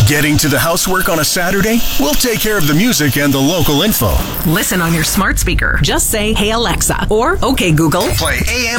Getting to the housework on a Saturday? We'll take care of the music and the local info. Listen on your smart speaker. Just say, "Hey Alexa," or "Okay Google." Play AM